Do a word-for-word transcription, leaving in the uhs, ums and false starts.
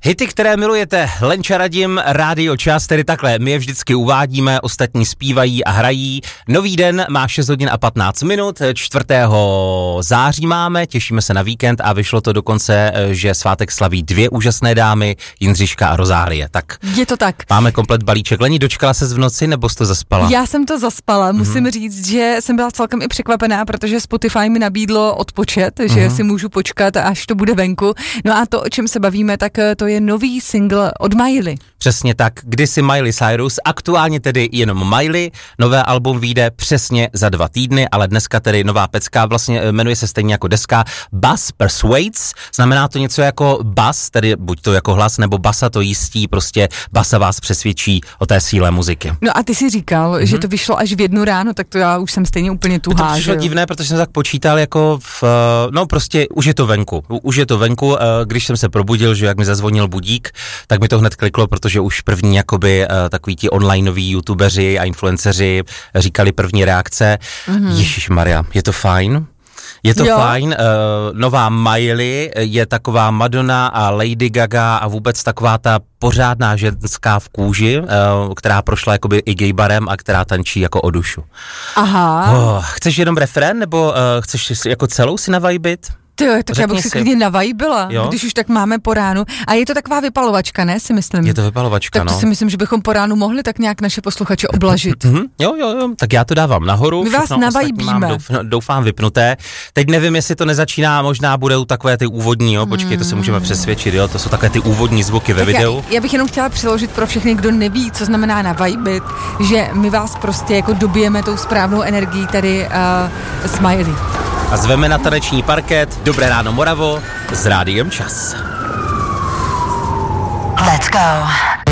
Hity, které milujete, Lenča Radim, Rádio Čas, tedy takhle, my je vždycky uvádíme, ostatní zpívají a hrají. Nový den má šest hodin a patnáct minut, čtvrtého září máme, těšíme se na víkend a vyšlo to dokonce, že svátek slaví dvě úžasné dámy, Jindřiška a Rozálie. Tak je to tak. Máme komplet balíček. Leni, dočkala ses v noci, nebo jsi to zaspala? Já jsem to zaspala, musím mm. říct, že jsem byla celkem i překvapená, protože Spotify mi nabídlo odpočet, mm. že si můžu počkat, až to bude venku. No a to, o čem se bavíme, tak to je nový single od Miley. Přesně tak, kdysi Miley Cyrus, aktuálně tedy jenom Miley, nové album vyjde přesně za dva týdny, ale dneska tedy nová pecka, vlastně jmenuje se stejně jako deska Bass Persuades, znamená to něco jako bas, tedy buď to jako hlas, nebo basa to jistí, prostě basa vás přesvědčí o té síle muziky. No a ty si říkal, mm-hmm. že to vyšlo až v jednu ráno, tak to já už jsem stejně úplně tuhá. To přišlo divné, protože jsem tak počítal jako v, no prostě už je to venku, už je to venku, když jsem se probudil, že jak mi zazvonil budík, tak mi to hned kliklo, protože už první jakoby takový ti onlineoví youtubeři a influenceři říkali první reakce. Mm-hmm. Ježišmarja, je to fajn? Je to jo. fajn, uh, nová Miley je taková Madonna a Lady Gaga a vůbec taková ta pořádná ženská v kůži, uh, která prošla jakoby i gaybarem a která tančí jako o dušu. Aha. Oh, chceš jenom refrén, nebo uh, chceš jako celou si navajbit? Tyjo, tak Řekni já bych si klidně navajbila, když už tak máme po ránu. A je to taková vypalovačka, ne, si myslím. Je to vypalovačka, tak to no. si myslím, že bychom po ránu mohli tak nějak naše posluchače oblažit. Mm-hmm. Jo, jo, jo, tak já to dávám nahoru. My vás navajbíme. Douf, doufám vypnuté. Teď nevím, jestli to nezačíná, možná budou takové ty úvodní, jo, počkej, to se můžeme přesvědčit, jo, to jsou takové ty úvodní zvuky ve tak videu. Já, já bych jenom chtěla přiložit pro všechny, kdo neví, co znamená navajbit, že my vás prostě jako dobijeme tou správnou energií tady uh, s Miley. A zveme na taneční parket Dobré ráno Moravo s Rádiem Čas. Let's go.